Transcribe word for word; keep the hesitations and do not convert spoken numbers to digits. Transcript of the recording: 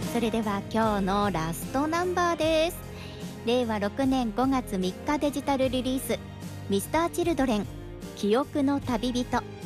それでは今日のラストナンバーです。れいわろくねんごがつみっかデジタルリリース、ミスターチルドレン記憶の旅人。